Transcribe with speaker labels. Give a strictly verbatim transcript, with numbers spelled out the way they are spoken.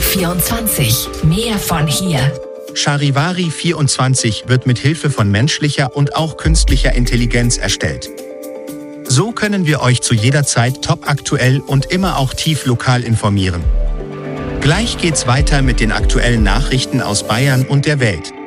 Speaker 1: vierundzwanzig. Mehr von hier.
Speaker 2: Charivari vierundzwanzig wird mit Hilfe von menschlicher und auch künstlicher Intelligenz erstellt. So können wir euch zu jeder Zeit topaktuell und immer auch tief lokal informieren. Gleich geht's weiter mit den aktuellen Nachrichten aus Bayern und der Welt.